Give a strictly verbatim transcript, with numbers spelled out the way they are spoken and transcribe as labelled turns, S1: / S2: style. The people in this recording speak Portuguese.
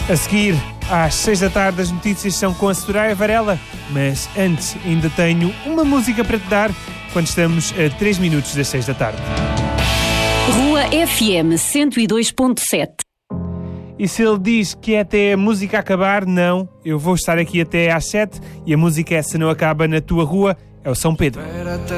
S1: A seguir, às seis da tarde, as notícias são com a Soraya Varela. Mas antes, ainda tenho uma música para te dar quando estamos a três minutos das seis da tarde.
S2: Rua F M cento e dois ponto sete.
S1: E se ele diz que é até a música acabar, não. Eu vou estar aqui até às sete e a música é Se Não Acaba na Tua Rua, é o São Pedro.